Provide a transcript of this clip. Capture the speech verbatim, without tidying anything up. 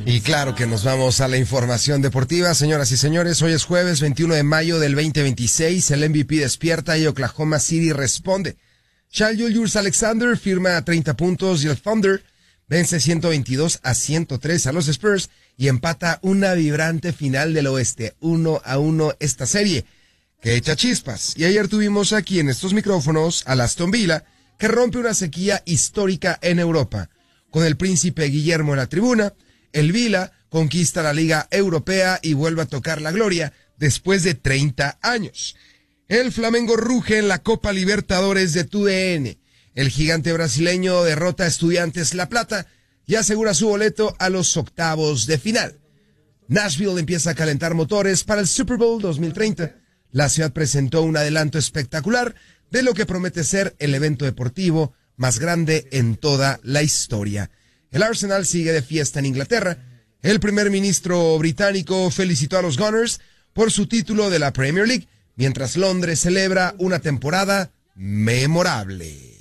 Y claro que nos vamos a la información deportiva, señoras y señores. Hoy es jueves veintiuno de mayo del veinte veintiséis. El M V P despierta y Oklahoma City responde. Shai Gilgeous-Alexander firma treinta puntos y el Thunder vence ciento veintidós a ciento tres a los Spurs y empata una vibrante final del oeste. Uno a uno esta serie que echa chispas. Y ayer tuvimos aquí en estos micrófonos al Aston Villa, que rompe una sequía histórica en Europa. Con el príncipe Guillermo en la tribuna, el Villa conquista la Liga Europea y vuelve a tocar la gloria después de treinta años. El Flamengo ruge en la Copa Libertadores de T D N. El gigante brasileño derrota a Estudiantes La Plata y asegura su boleto a los octavos de final. Nashville empieza a calentar motores para el Super Bowl dos mil treinta. La ciudad presentó un adelanto espectacular de lo que promete ser el evento deportivo más grande en toda la historia. El Arsenal sigue de fiesta en Inglaterra. El primer ministro británico felicitó a los Gunners por su título de la Premier League, mientras Londres celebra una temporada memorable.